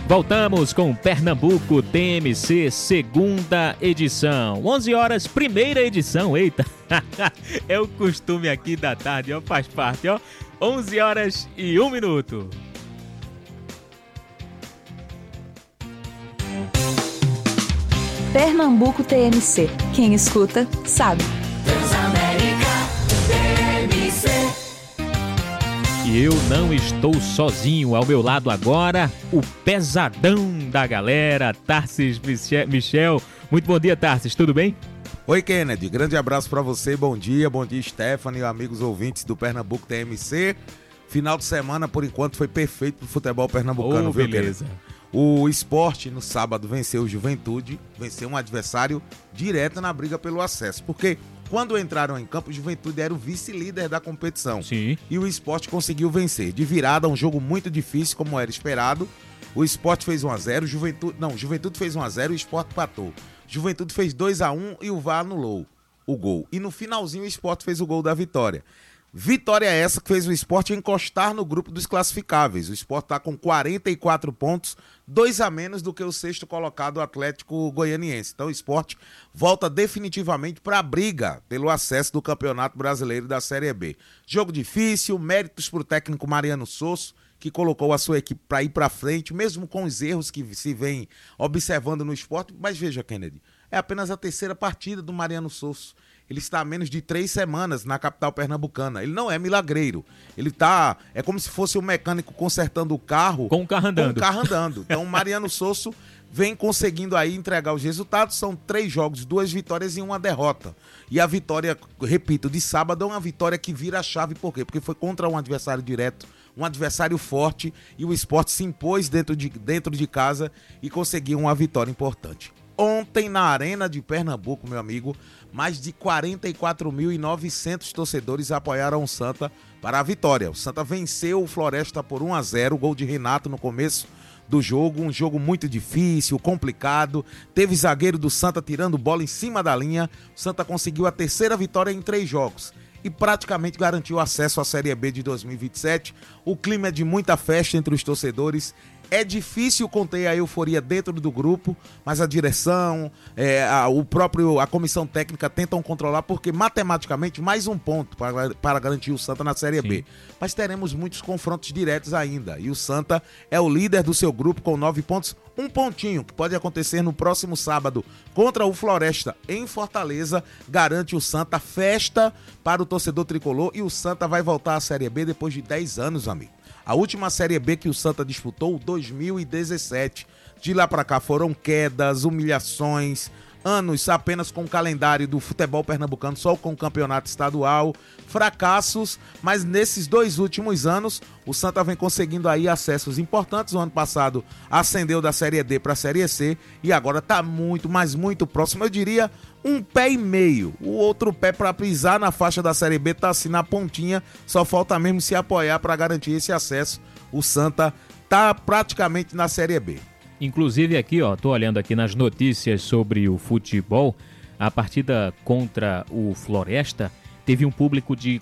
Voltamos com Pernambuco TMC, segunda edição. 11 horas, primeira edição, eita. É o costume aqui da tarde, ó, faz parte, ó. 11 horas e 1 minuto. Pernambuco TMC. Quem escuta, sabe. E eu não estou sozinho. Ao meu lado agora, o pesadão da galera, Tarsis Michel. Muito bom dia, Tarsis. Tudo bem? Oi, Kennedy. Grande abraço pra você. Bom dia, Stephanie e amigos ouvintes do Pernambuco TMC. Final de semana, por enquanto, foi perfeito pro futebol pernambucano, viu, beleza. Kennedy? O Sport, no sábado, venceu o Juventude, venceu um adversário direto na briga pelo acesso, porque quando entraram em campo, o Juventude era o vice-líder da competição. Sim. E o Sport conseguiu vencer. De virada, um jogo muito difícil, como era esperado. O Sport fez 1-0, Juventude fez 1-0 e o Sport empatou. Juventude fez 2-1 e o VAR anulou o gol. E no finalzinho, o Sport fez o gol da vitória. Vitória essa que fez o Sport encostar no grupo dos classificáveis. O Sport está com 44 pontos, 2 a menos do que o sexto colocado, o Atlético Goianiense. Então o Sport volta definitivamente para a briga pelo acesso do Campeonato Brasileiro da Série B. Jogo difícil, méritos para o técnico Mariano Sosso, que colocou a sua equipe para ir para frente, mesmo com os erros que se vem observando no Sport. Mas veja, Kennedy, é apenas a terceira partida do Mariano Sosso. Ele está há menos de 3 semanas na capital pernambucana. Ele não é milagreiro. Ele tá... É como se fosse um mecânico consertando o carro... Com o carro andando. Então o Mariano Sosso vem conseguindo aí entregar os resultados. São 3 jogos, 2 vitórias e 1 derrota. E a vitória, repito, de sábado é uma vitória que vira a chave. Por quê? Porque foi contra um adversário direto, um adversário forte, e o Sport se impôs dentro de casa e conseguiu uma vitória importante. Ontem, na Arena de Pernambuco, meu amigo, mais de 44.900 torcedores apoiaram o Santa para a vitória. O Santa venceu o Floresta por 1-0, gol de Renato no começo do jogo, um jogo muito difícil, complicado. Teve zagueiro do Santa tirando bola em cima da linha. O Santa conseguiu a terceira vitória em 3 jogos e praticamente garantiu acesso à Série B de 2027. O clima é de muita festa entre os torcedores. É difícil conter a euforia dentro do grupo, mas a direção, a comissão técnica tentam controlar, porque matematicamente mais um ponto para garantir o Santa na Série B. Mas teremos muitos confrontos diretos ainda, e o Santa é o líder do seu grupo com 9 pontos, um pontinho que pode acontecer no próximo sábado contra o Floresta em Fortaleza, garante o Santa festa para o torcedor tricolor, e o Santa vai voltar à Série B depois de 10 anos, amigo. A última Série B que o Santa disputou, 2017. De lá para cá foram quedas, humilhações, anos apenas com o calendário do futebol pernambucano, só com o campeonato estadual, fracassos, mas nesses 2 últimos anos o Santa vem conseguindo aí acessos importantes. O ano passado ascendeu da Série D para a Série C e agora está muito, mas muito próximo, eu diria 1,5 pés. O outro pé para pisar na faixa da Série B está assim na pontinha, só falta mesmo se apoiar para garantir esse acesso. O Santa está praticamente na Série B. Inclusive aqui, ó, tô olhando aqui nas notícias sobre o futebol, a partida contra o Floresta teve um público de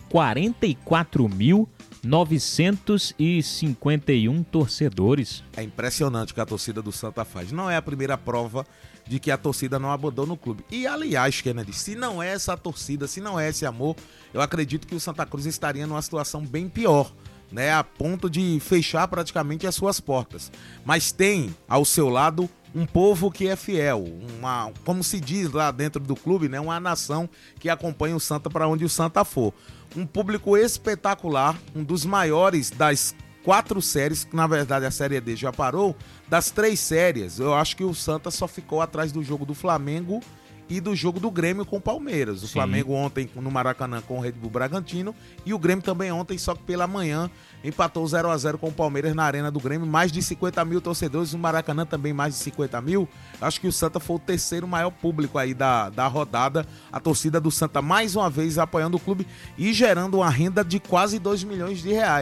44.951 torcedores. É impressionante o que a torcida do Santa faz. Não é a primeira prova de que a torcida não abandona o clube. E aliás, Kennedy, se não é essa torcida, se não é esse amor, eu acredito que o Santa Cruz estaria numa situação bem pior, né, a ponto de fechar praticamente as suas portas. Mas tem ao seu lado um povo que é fiel, como se diz lá dentro do clube, né, uma nação que acompanha o Santa para onde o Santa for. Um público espetacular, um dos maiores das 4 séries, que na verdade a Série D já parou, das 3 séries, eu acho que o Santa só ficou atrás do jogo do Flamengo e do jogo do Grêmio com o Palmeiras. O Flamengo ontem no Maracanã com o Red Bull Bragantino e o Grêmio também ontem, só que pela manhã empatou 0-0 com o Palmeiras na Arena do Grêmio. Mais de 50 mil torcedores, no Maracanã também mais de 50 mil. Acho que o Santa foi o terceiro maior público aí da rodada. A torcida do Santa mais uma vez apoiando o clube e gerando uma renda de quase 2 milhões de reais.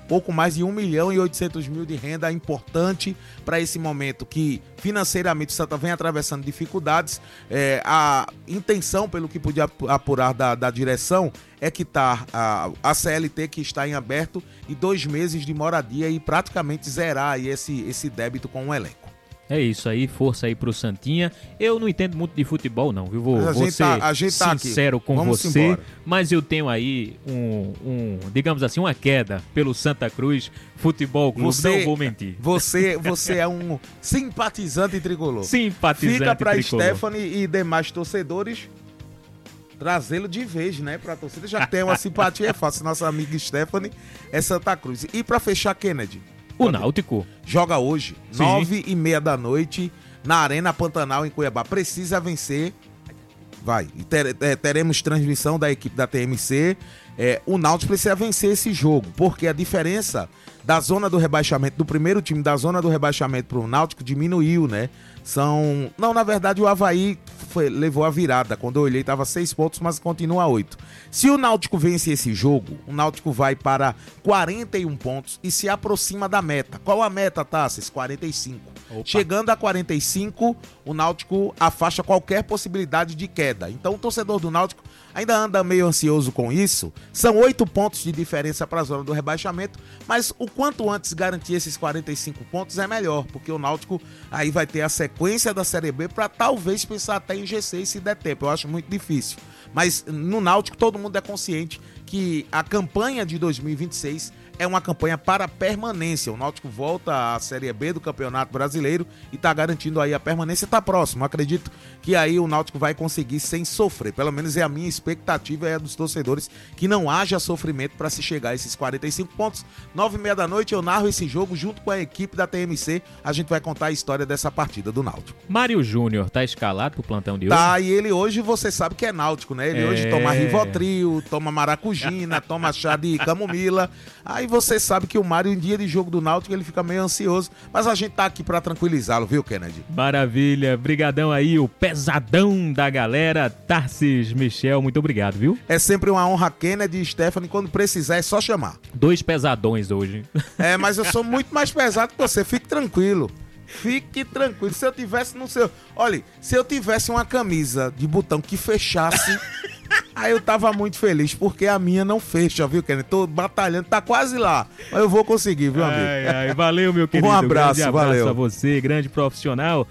pouco mais de 1.800.000 de renda, importante para esse momento que financeiramente o Santa vem atravessando dificuldades. A intenção, pelo que pude apurar da direção, é quitar a CLT que está em aberto e 2 meses de moradia e praticamente zerar aí esse débito com o elenco. É isso aí, força aí pro Santinha. Eu não entendo muito de futebol não, viu? Vou ser sincero com você, embora. Mas eu tenho aí digamos assim, uma queda pelo Santa Cruz Futebol Clube, não vou mentir. Você é um simpatizante tricolor. Simpatizante Fica pra tricolor. Stephanie e demais torcedores trazê-lo de vez, né, pra torcida. Já tem uma simpatia, é fácil. Nossa amiga Stephanie é Santa Cruz. E pra fechar, Kennedy, o Náutico joga hoje, 9h30 da noite, na Arena Pantanal, em Cuiabá. Precisa vencer. Vai. E teremos transmissão da equipe da TMC. O Náutico precisa vencer esse jogo, porque a diferença da zona do rebaixamento, do primeiro time da zona do rebaixamento pro Náutico diminuiu, né? Na verdade o Avaí levou a virada. Quando eu olhei estava 6 pontos, mas continua 8. Se o Náutico vence esse jogo, o Náutico vai para 41 pontos e se aproxima da meta. Qual a meta, Tassis? 45. Opa. Chegando a 45, o Náutico afasta qualquer possibilidade de queda. Então o torcedor do Náutico ainda anda meio ansioso com isso. São 8 pontos de diferença para a zona do rebaixamento, mas o quanto antes garantir esses 45 pontos é melhor, porque o Náutico aí vai ter a sequência da Série B para talvez pensar até em G6 se der tempo. Eu acho muito difícil. Mas no Náutico todo mundo é consciente que a campanha de 2026 é uma campanha para permanência. O Náutico volta à Série B do Campeonato Brasileiro e está garantindo aí a permanência. Está próximo. Acredito que aí o Náutico vai conseguir sem sofrer. Pelo menos é a minha expectativa, é a dos torcedores, que não haja sofrimento para se chegar a esses 45 pontos. 9h30 da noite eu narro esse jogo junto com a equipe da TMC. A gente vai contar a história dessa partida do Náutico. Mário Júnior tá escalado pro plantão de hoje? Tá, e ele hoje você sabe que é Náutico, né? Ele hoje toma Rivotril, toma maracujina, toma chá de camomila. Aí você sabe que o Mário, em dia de jogo do Náutico, ele fica meio ansioso, mas a gente tá aqui pra tranquilizá-lo, viu, Kennedy? Maravilha, brigadão aí, o pesadão da galera, Tarcis Michel, muito obrigado, viu? É sempre uma honra, Kennedy e Stephanie, quando precisar é só chamar. 2 pesadões hoje. Mas eu sou muito mais pesado que você, fique tranquilo. Fique tranquilo, se eu tivesse no seu... Olha, se eu tivesse uma camisa de botão que fechasse... Aí eu tava muito feliz, porque a minha não fecha, viu, Kennedy? Tô batalhando, tá quase lá, mas eu vou conseguir, viu, amigo? Valeu, meu querido. Um abraço, grande valeu. A você, grande profissional.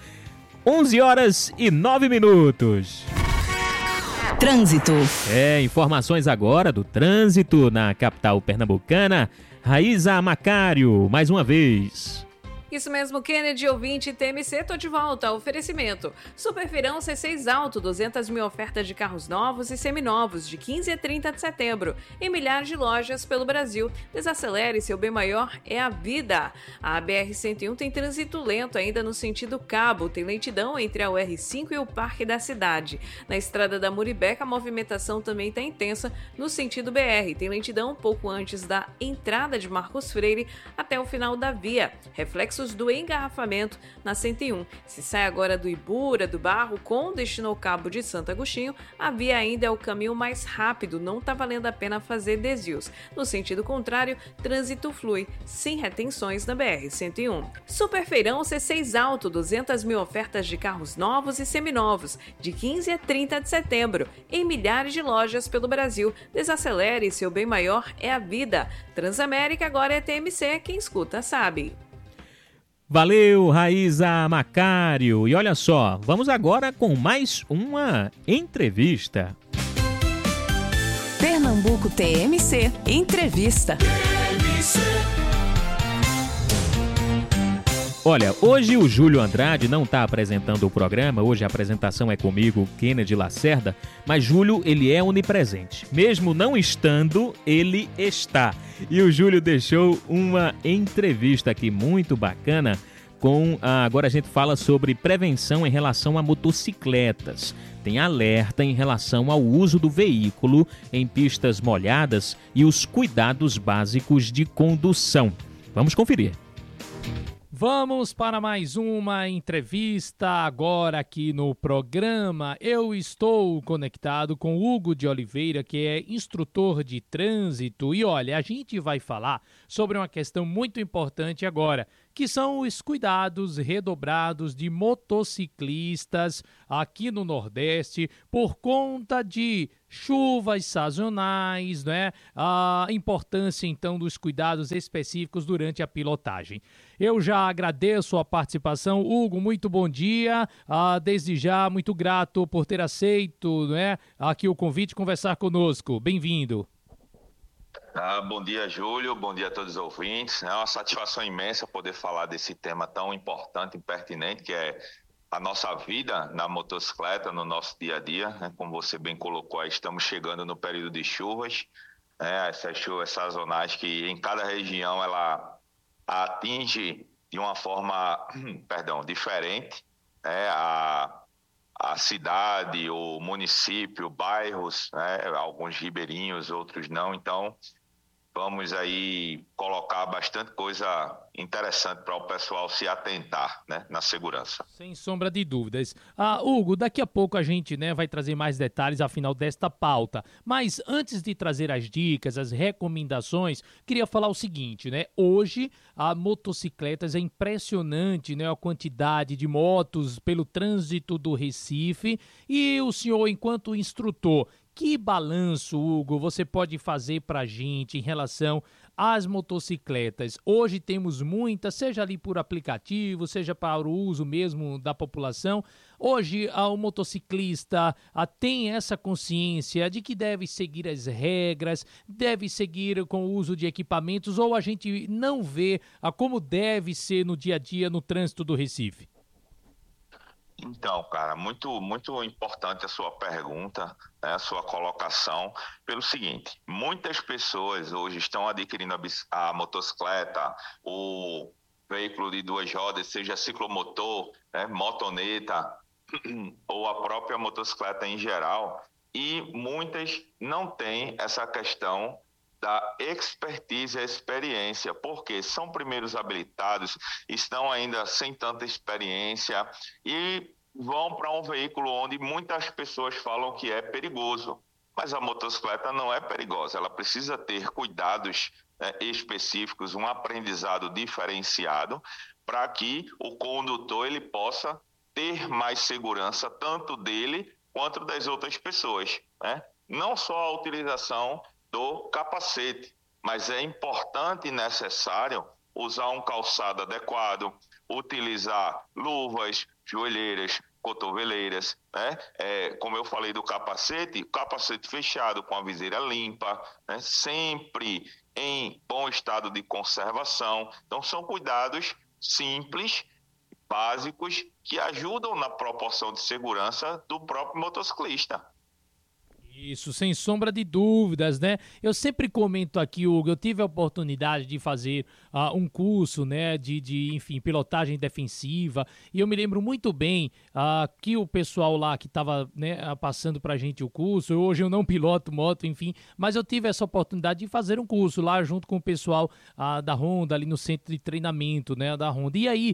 11h09. Trânsito. Informações agora do trânsito na capital pernambucana. Raíza Macário, mais uma vez. Isso mesmo, Kennedy, ouvinte TMC, tô de volta. Oferecimento. Superfeirão C6 Alto, 200 mil ofertas de carros novos e seminovos, de 15 a 30 de setembro, em milhares de lojas pelo Brasil. Desacelere, seu bem maior é a vida. A BR-101 tem trânsito lento ainda no sentido cabo, tem lentidão entre a UR5 e o Parque da Cidade. Na estrada da Muribeca, a movimentação também está intensa no sentido BR, tem lentidão um pouco antes da entrada de Marcos Freire até o final da via. Reflexo do engarrafamento na 101. Se sai agora do Ibura, do Barro, com destino ao Cabo de Santo Agostinho, a via ainda é o caminho mais rápido, não está valendo a pena fazer desvios. No sentido contrário, trânsito flui, sem retenções na BR-101. Superfeirão C6 Alto, 200 mil ofertas de carros novos e seminovos, de 15 a 30 de setembro, em milhares de lojas pelo Brasil. Desacelere, seu bem maior é a vida. Transamérica agora é TMC, quem escuta sabe. Valeu, Raíza Macário. E olha só, vamos agora com mais uma entrevista. Pernambuco TMC Entrevista. Olha, hoje o Júlio Andrade não está apresentando o programa, hoje a apresentação é comigo, Kennedy Lacerda, mas Júlio, ele é onipresente. Mesmo não estando, ele está. E o Júlio deixou uma entrevista aqui muito bacana agora a gente fala sobre prevenção em relação a motocicletas. Tem alerta em relação ao uso do veículo em pistas molhadas e os cuidados básicos de condução. Vamos conferir. Vamos para mais uma entrevista agora aqui no programa. Eu estou conectado com Hugo de Oliveira, que é instrutor de trânsito. E olha, a gente vai falar sobre uma questão muito importante agora, que são os cuidados redobrados de motociclistas aqui no Nordeste por conta de chuvas sazonais, né? A importância, então, dos cuidados específicos durante a pilotagem. Eu já agradeço a participação. Hugo, muito bom dia. Desde já, muito grato por ter aceito, né, aqui o convite conversar conosco. Bem-vindo. Bom dia, Júlio. Bom dia a todos os ouvintes. É uma satisfação imensa poder falar desse tema tão importante e pertinente, que é a nossa vida na motocicleta, no nosso dia a dia. Né? Como você bem colocou, aí estamos chegando no período de chuvas, né? Essas chuvas sazonais que em cada região ela atinge de uma forma diferente, né? A cidade, o município, bairros, né? Alguns ribeirinhos, outros não. Então, vamos aí colocar bastante coisa interessante para o pessoal se atentar, né, na segurança. Sem sombra de dúvidas. Hugo, daqui a pouco a gente, né, vai trazer mais detalhes afinal desta pauta. Mas antes de trazer as dicas, as recomendações, queria falar o seguinte, né? Hoje, a motocicletas é impressionante, né, a quantidade de motos pelo trânsito do Recife. E o senhor, enquanto instrutor, que balanço, Hugo, você pode fazer para a gente em relação às motocicletas? Hoje temos muitas, seja ali por aplicativo, seja para o uso mesmo da população. Hoje o motociclista tem essa consciência de que deve seguir as regras, deve seguir com o uso de equipamentos, ou a gente não vê como deve ser no dia a dia no trânsito do Recife? Então, cara, muito, muito importante a sua pergunta, né, a sua colocação, pelo seguinte: muitas pessoas hoje estão adquirindo a motocicleta, o veículo de duas rodas, seja ciclomotor, né, motoneta ou a própria motocicleta em geral, e muitas não têm essa questão da expertise e experiência, porque são primeiros habilitados, estão ainda sem tanta experiência e vão para um veículo onde muitas pessoas falam que é perigoso. Mas a motocicleta não é perigosa, ela precisa ter cuidados específicos, um aprendizado diferenciado, para que o condutor ele possa ter mais segurança, tanto dele quanto das outras pessoas, né? Não só a utilização do capacete, mas é importante e necessário usar um calçado adequado, utilizar luvas, joelheiras, cotoveleiras, né? Como eu falei do capacete fechado com a viseira limpa, né? Sempre em bom estado de conservação. Então são cuidados simples, básicos, que ajudam na proporção de segurança do próprio motociclista. Isso, sem sombra de dúvidas, né? Eu sempre comento aqui, Hugo, eu tive a oportunidade de fazer um curso, né, enfim, pilotagem defensiva, e eu me lembro muito bem que o pessoal lá que estava, né, passando pra gente o curso, hoje eu não piloto moto, enfim, mas eu tive essa oportunidade de fazer um curso lá junto com o pessoal da Honda, ali no centro de treinamento, né, da Honda. E aí,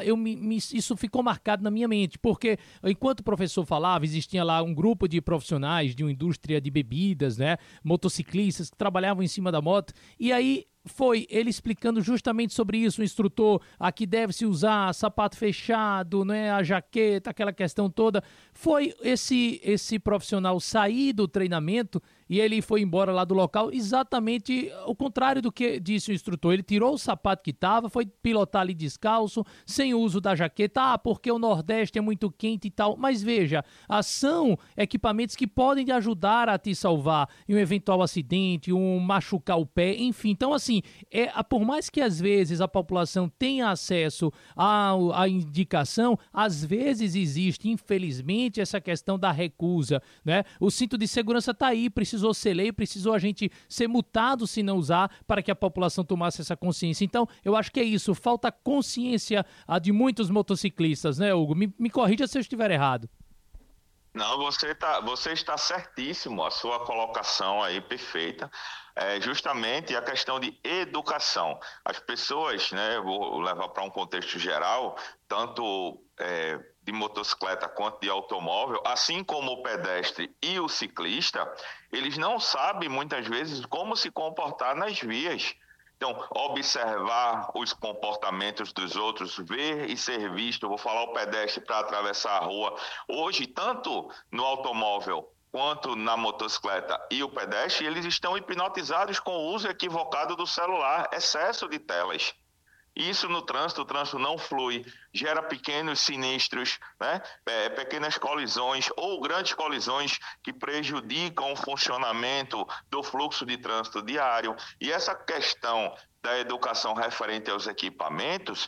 isso ficou marcado na minha mente, porque enquanto o professor falava, existia lá um grupo de profissionais de uma indústria de bebidas, né, motociclistas que trabalhavam em cima da moto, e aí foi ele explicando justamente sobre isso, o instrutor, aqui deve-se usar sapato fechado, né, a jaqueta, aquela questão toda. Foi esse profissional sair do treinamento e ele foi embora lá do local, exatamente o contrário do que disse o instrutor. Ele tirou o sapato que estava, foi pilotar ali descalço, sem o uso da jaqueta, porque o Nordeste é muito quente e tal. Mas veja, são equipamentos que podem te ajudar a te salvar em um eventual acidente, machucar o pé, enfim. Então, assim, por mais que às vezes a população tenha acesso à indicação, às vezes existe, infelizmente, essa questão da recusa, né? O cinto de segurança está aí, precisou ser lei, precisou a gente ser multado se não usar, para que a população tomasse essa consciência. Então, eu acho que é isso, falta consciência de muitos motociclistas, né, Hugo? Me corrija se eu estiver errado. Não, você está certíssimo, a sua colocação aí perfeita. é justamente a questão de educação. As pessoas, né, eu vou levar para um contexto geral, tanto de motocicleta quanto de automóvel, assim como o pedestre e o ciclista, eles não sabem muitas vezes como se comportar nas vias. Então, observar os comportamentos dos outros, ver e ser visto. Eu vou falar o pedestre para atravessar a rua. Hoje, tanto no automóvel quanto na motocicleta e o pedestre, eles estão hipnotizados com o uso equivocado do celular, excesso de telas. Isso no trânsito, o trânsito não flui, gera pequenos sinistros, né? Pequenas colisões ou grandes colisões que prejudicam o funcionamento do fluxo de trânsito diário. E essa questão da educação referente aos equipamentos,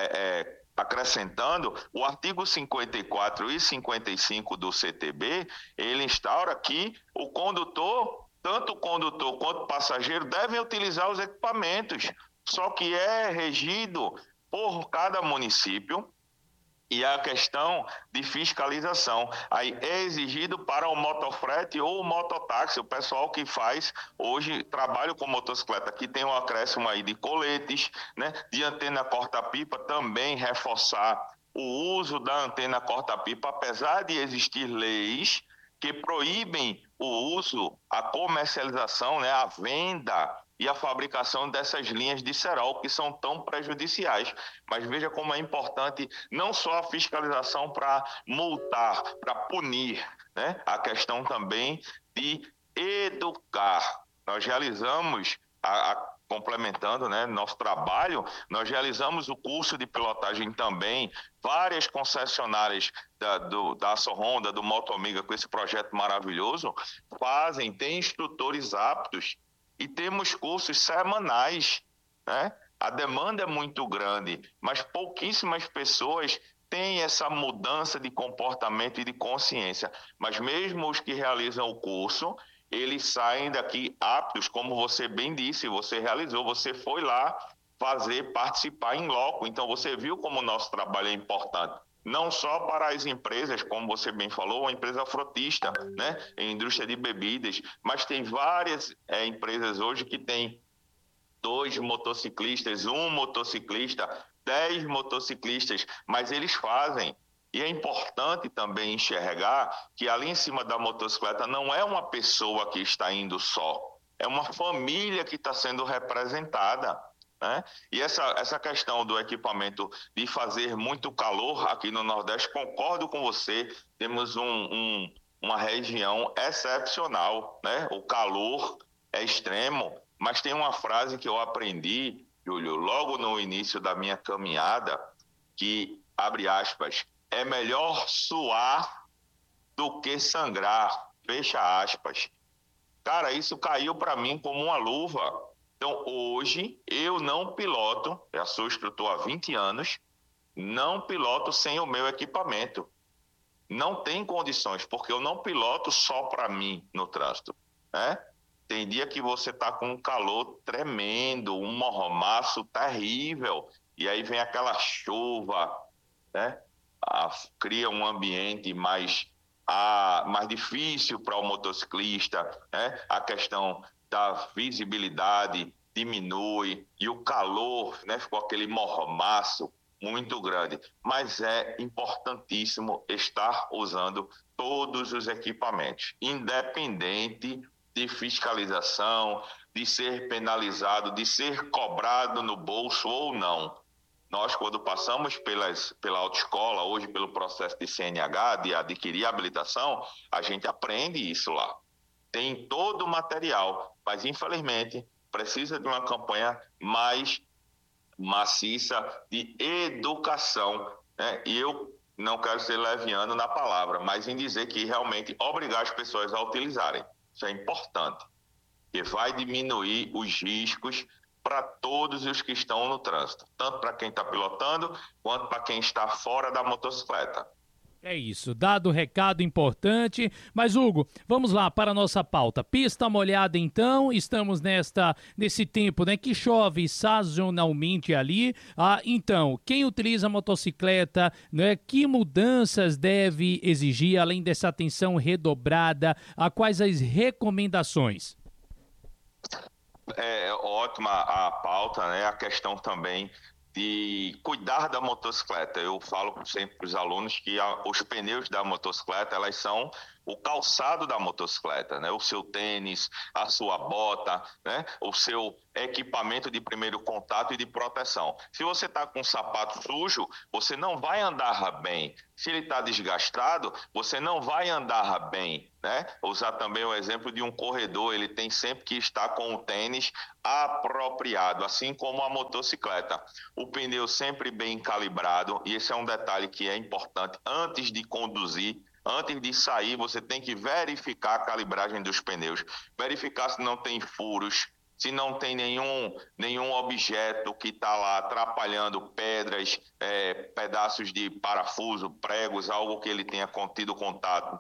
acrescentando, o artigo 54 e 55 do CTB, ele instaura que o condutor, tanto o condutor quanto o passageiro, devem utilizar os equipamentos. Só que é regido por cada município e a questão de fiscalização. Aí é exigido para o motofrete ou o mototáxi, o pessoal que faz hoje trabalho com motocicleta, que tem um acréscimo aí de coletes, né, de antena corta-pipa, também reforçar o uso da antena corta-pipa, apesar de existir leis que proíbem o uso, a comercialização, né, a venda e a fabricação dessas linhas de cerol que são tão prejudiciais. Mas veja como é importante não só a fiscalização para multar, para punir, né? A questão também de educar. Nós realizamos, complementando, né, nosso trabalho, nós realizamos o curso de pilotagem também, várias concessionárias da Aço Honda, do Moto Amiga, com esse projeto maravilhoso, têm instrutores aptos e temos cursos semanais, né? A demanda é muito grande, mas pouquíssimas pessoas têm essa mudança de comportamento e de consciência. Mas mesmo os que realizam o curso, eles saem daqui aptos, como você bem disse, você realizou, você foi lá participar em loco. Então você viu como o nosso trabalho é importante. Não só para as empresas, como você bem falou, a empresa frotista, né, em indústria de bebidas, mas tem várias empresas hoje que tem 2 motociclistas, 1 motociclista, 10 motociclistas, mas eles fazem. E é importante também enxergar que ali em cima da motocicleta não é uma pessoa que está indo só, é uma família que está sendo representada, né? E essa questão do equipamento de fazer muito calor aqui no Nordeste, concordo com você, temos uma região excepcional, né? O calor é extremo, mas tem uma frase que eu aprendi, Júlio, logo no início da minha caminhada, que, abre aspas, é melhor suar do que sangrar, fecha aspas. Cara, isso caiu para mim como uma luva. Então, hoje, eu não piloto, já sou instrutor há 20 anos, não piloto sem o meu equipamento. Não tem condições, porque eu não piloto só para mim no trânsito, né? Tem dia que você está com um calor tremendo, um mormaço terrível, e aí vem aquela chuva, né? Cria um ambiente mais difícil para o motociclista, né? A questão da visibilidade diminui e o calor, né, ficou aquele mormaço muito grande. Mas é importantíssimo estar usando todos os equipamentos, independente de fiscalização, de ser penalizado, de ser cobrado no bolso ou não. Nós, quando passamos pela autoescola, hoje pelo processo de CNH, de adquirir a habilitação, a gente aprende isso lá. Tem todo o material, mas infelizmente precisa de uma campanha mais maciça de educação, né? E eu não quero ser leviano na palavra, mas em dizer que realmente obrigar as pessoas a utilizarem. Isso é importante, que vai diminuir os riscos para todos os que estão no trânsito, tanto para quem está pilotando, quanto para quem está fora da motocicleta. É isso, dado o recado importante. Mas, Hugo, vamos lá para a nossa pauta. Pista molhada, então, estamos nesse tempo, né, que chove sazonalmente ali. Então, quem utiliza motocicleta, né, que mudanças deve exigir, além dessa atenção redobrada? Quais as recomendações? É ótima a pauta, né? A questão também de cuidar da motocicleta. Eu falo sempre para os alunos que os pneus da motocicleta, elas são o calçado da motocicleta, né? O seu tênis, a sua bota, né? O seu equipamento de primeiro contato e de proteção. Se você está com um sapato sujo, você não vai andar bem. Se ele está desgastado, você não vai andar bem, né? Usar também o exemplo de um corredor, ele tem sempre que estar com o tênis apropriado, assim como a motocicleta. O pneu sempre bem calibrado, e esse é um detalhe que é importante antes de conduzir. Antes de sair, você tem que verificar a calibragem dos pneus, verificar se não tem furos, se não tem nenhum objeto que está lá atrapalhando, pedras, pedaços de parafuso, pregos, algo que ele tenha tido contato.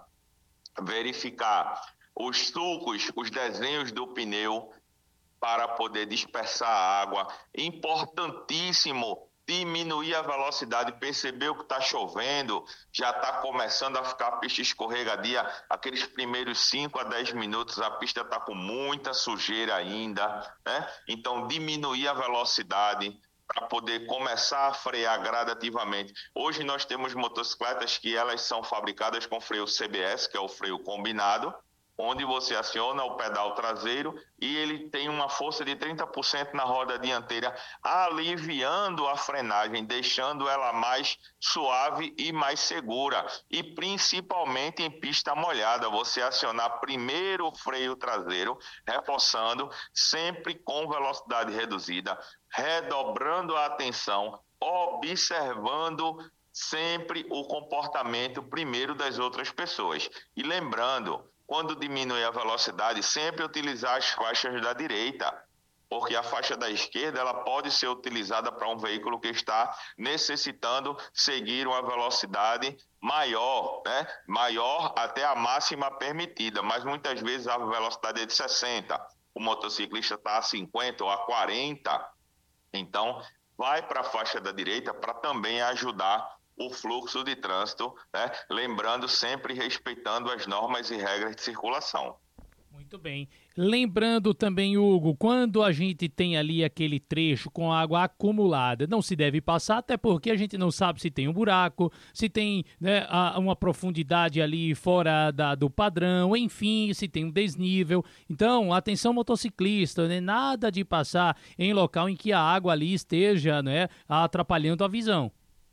Verificar os sulcos, os desenhos do pneu para poder dispersar a água. Importantíssimo diminuir a velocidade, percebeu que está chovendo, já está começando a ficar a pista escorregadia, aqueles primeiros 5 a 10 minutos a pista está com muita sujeira ainda, né? Então diminuir a velocidade para poder começar a frear gradativamente. Hoje nós temos motocicletas que elas são fabricadas com freio CBS, que é o freio combinado, onde você aciona o pedal traseiro e ele tem uma força de 30% na roda dianteira, aliviando a frenagem, deixando ela mais suave e mais segura. E principalmente em pista molhada, você acionar primeiro o freio traseiro, reforçando, sempre com velocidade reduzida, redobrando a atenção, observando sempre o comportamento primeiro das outras pessoas. E lembrando, quando diminui a velocidade, sempre utilizar as faixas da direita, porque a faixa da esquerda ela pode ser utilizada para um veículo que está necessitando seguir uma velocidade maior, né? Maior até a máxima permitida, mas muitas vezes a velocidade é de 60, o motociclista está a 50 ou a 40, então vai para a faixa da direita para também ajudar o fluxo de trânsito, né? Lembrando sempre respeitando as normas e regras de circulação. Muito bem. Lembrando também, Hugo, quando a gente tem ali aquele trecho com água acumulada, não se deve passar, até porque a gente não sabe se tem um buraco, se tem, né, uma profundidade ali fora do padrão, enfim, se tem um desnível. Então, atenção motociclista, né, nada de passar em local em que a água ali esteja, né, atrapalhando a visão.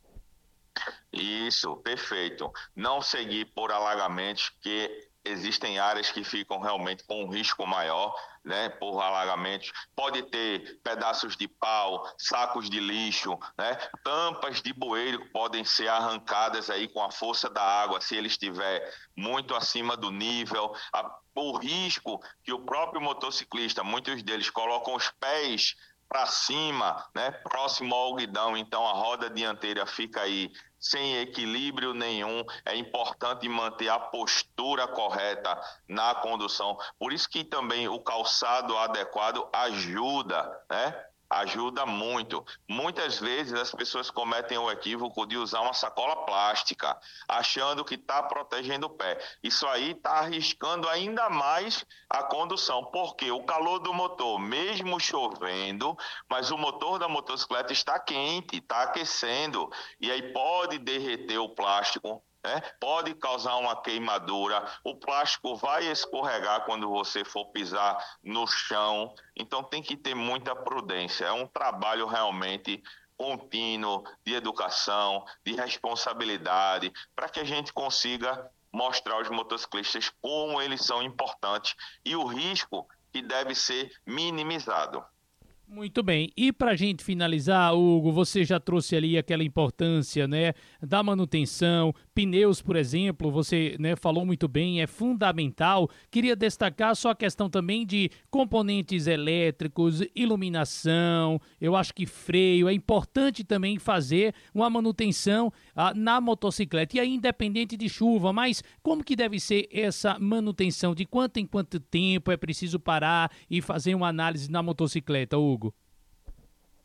Isso, perfeito. Não seguir por alagamentos, que existem áreas que ficam realmente com um risco maior, né, por alagamentos. Pode ter pedaços de pau, sacos de lixo, né, tampas de bueiro que podem ser arrancadas aí com a força da água, se ele estiver muito acima do nível. O risco que o próprio motociclista, muitos deles colocam os pés para cima, né, próximo ao guidão, então a roda dianteira fica aí sem equilíbrio nenhum. É importante manter a postura correta na condução. Por isso que também o calçado adequado ajuda, né? Ajuda muito. Muitas vezes as pessoas cometem o equívoco de usar uma sacola plástica, achando que está protegendo o pé. Isso aí está arriscando ainda mais a condução, porque o calor do motor, mesmo chovendo, mas o motor da motocicleta está quente, está aquecendo, e aí pode derreter o plástico, né? Pode causar uma queimadura, o plástico vai escorregar quando você for pisar no chão, então tem que ter muita prudência. É um trabalho realmente contínuo de educação, de responsabilidade, para que a gente consiga mostrar aos motociclistas como eles são importantes e o risco que deve ser minimizado. Muito bem. E para a gente finalizar, Hugo, você já trouxe ali aquela importância, né, da manutenção, pneus, por exemplo, você, né, falou muito bem, é fundamental. Queria destacar só a questão também de componentes elétricos, iluminação, eu acho que freio, é importante também fazer uma manutenção na motocicleta, e aí independente de chuva, mas como que deve ser essa manutenção, de quanto em quanto tempo é preciso parar e fazer uma análise na motocicleta, Hugo?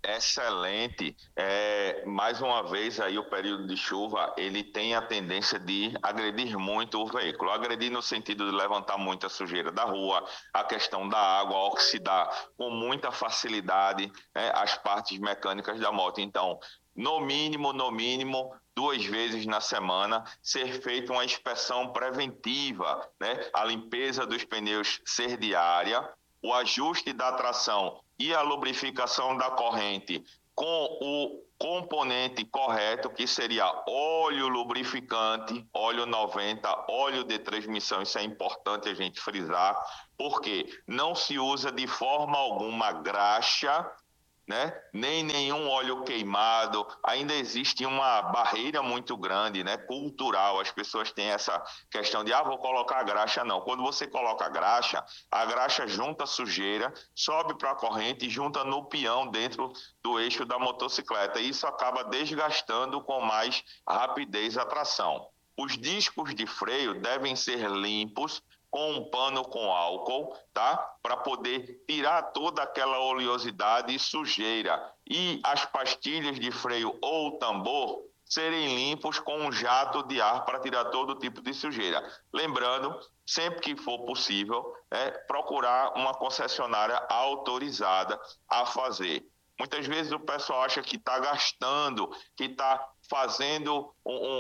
excelente. Mais uma vez aí o período de chuva, ele tem a tendência de agredir muito o veículo. Agredir no sentido de levantar muita sujeira da rua, a questão da água, oxidar com muita facilidade, né, as partes mecânicas da moto. Então, no mínimo, 2 vezes na semana, ser feita uma inspeção preventiva, né? A limpeza dos pneus ser diária, o ajuste da tração e a lubrificação da corrente com o componente correto, que seria óleo lubrificante, óleo 90, óleo de transmissão. Isso é importante a gente frisar, porque não se usa de forma alguma graxa, né? Nem nenhum óleo queimado. Ainda existe uma barreira muito grande, né? Cultural. As pessoas têm essa questão de, vou colocar graxa. Não. Quando você coloca a graxa junta sujeira, sobe para a corrente e junta no peão dentro do eixo da motocicleta. E isso acaba desgastando com mais rapidez a tração. Os discos de freio devem ser limpos com um pano com álcool, tá? Para poder tirar toda aquela oleosidade e sujeira. E as pastilhas de freio ou tambor serem limpos com um jato de ar para tirar todo tipo de sujeira. Lembrando, sempre que for possível, procurar uma concessionária autorizada a fazer. Muitas vezes o pessoal acha que está gastando, que está fazendo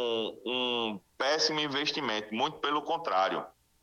um péssimo investimento. Muito pelo contrário.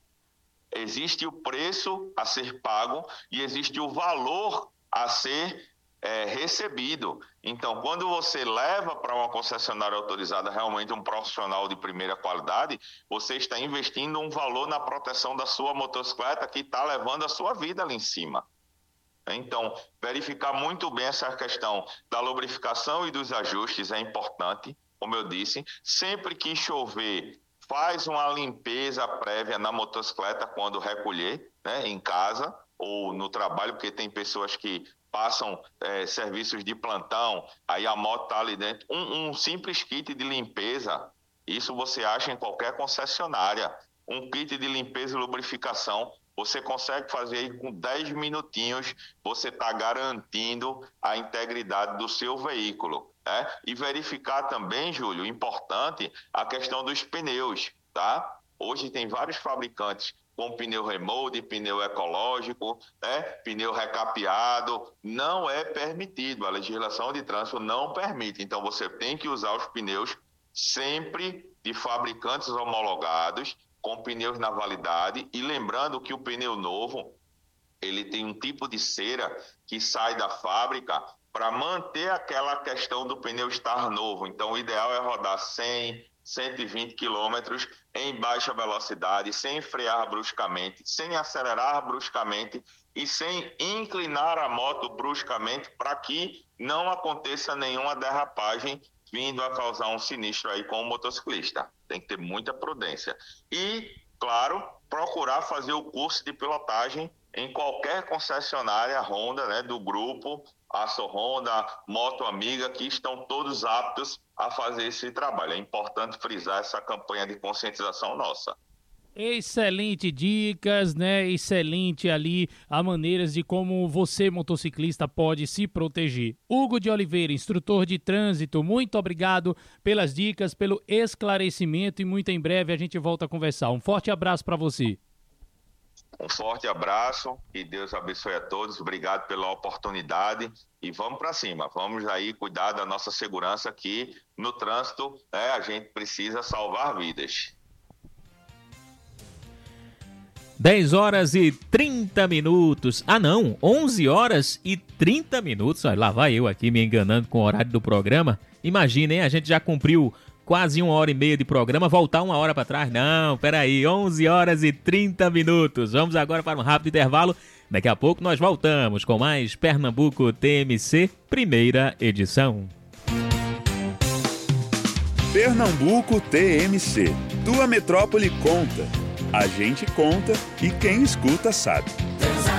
Existe o preço a ser pago e existe o valor a ser recebido. Então, quando você leva para uma concessionária autorizada realmente um profissional de primeira qualidade, você está investindo um valor na proteção da sua motocicleta que está levando a sua vida ali em cima. Então, verificar muito bem essa questão da lubrificação e dos ajustes é importante, como eu disse. Sempre que chover, faz uma limpeza prévia na motocicleta quando recolher, né, em casa ou no trabalho, porque tem pessoas que passam serviços de plantão, aí a moto está ali dentro. Um simples kit de limpeza, isso você acha em qualquer concessionária. Um kit de limpeza e lubrificação, você consegue fazer aí com 10 minutinhos, você está garantindo a integridade do seu veículo. E verificar também, Júlio, importante, a questão dos pneus, tá? Hoje tem vários fabricantes com pneu remold, pneu ecológico, pneu recapeado. Não é permitido, a legislação de trânsito não permite. Então você tem que usar os pneus sempre de fabricantes homologados, com pneus na validade, e lembrando que o pneu novo, ele tem um tipo de cera que sai da fábrica para manter aquela questão do pneu estar novo. Então, o ideal é rodar 100, 120 quilômetros em baixa velocidade, sem frear bruscamente, sem acelerar bruscamente e sem inclinar a moto bruscamente, para que não aconteça nenhuma derrapagem vindo a causar um sinistro aí com o motociclista. Tem que ter muita prudência. E, claro, procurar fazer o curso de pilotagem em qualquer concessionária Honda, né, do grupo Aço Honda, Moto Amiga, que estão todos aptos a fazer esse trabalho. É importante frisar essa campanha de conscientização nossa. Excelente dicas, né? Excelente ali a maneiras de como você, motociclista, pode se proteger. Hugo de Oliveira, instrutor de trânsito, muito obrigado pelas dicas, pelo esclarecimento, e muito em breve a gente volta a conversar. Um forte abraço para você. Um forte abraço e Deus abençoe a todos. Obrigado pela oportunidade e vamos para cima. Vamos aí cuidar da nossa segurança aqui no trânsito, né? A gente precisa salvar vidas. 10 horas e 30 minutos. 11 horas e 30 minutos. Olha, lá vai eu aqui me enganando com o horário do programa. Imagina, hein? A gente já cumpriu quase 1h30 de programa, voltar 1 hora para trás. Não, peraí, 11 horas e 30 minutos. Vamos agora para um rápido intervalo. Daqui a pouco nós voltamos com mais Pernambuco TMC, primeira edição. Pernambuco TMC. Tua metrópole conta. A gente conta e quem escuta sabe.